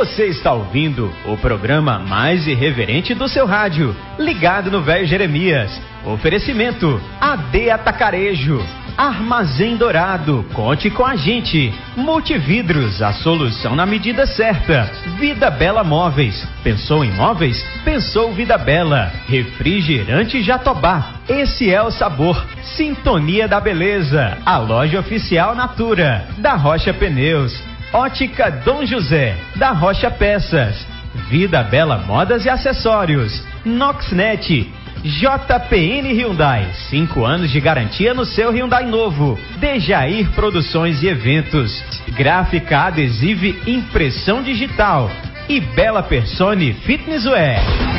Você está ouvindo o programa mais irreverente do seu rádio, ligado no Velho Jeremias. Oferecimento AD Atacarejo, Armazém Dourado, conte com a gente. Multividros, a solução na medida certa. Vida Bela Móveis, pensou em móveis? Pensou Vida Bela. Refrigerante Jatobá, esse é o sabor. Sintonia da Beleza, a loja oficial Natura, da Rocha Pneus. Ótica Dom José, da Rocha Peças. Vida Bela Modas e Acessórios. Noxnet. JPN Hyundai, 5 anos de garantia no seu Hyundai novo. Dejair Produções e Eventos. Gráfica Adesive Impressão Digital. E Bela Persone Fitnesswear.